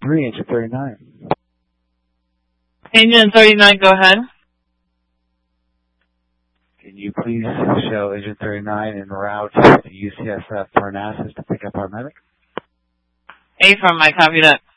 3, Agent 39. Agent 39, go ahead. Can you please show Agent 39 en route to UCSF Parnassus to pick up our medic? A from I copy that.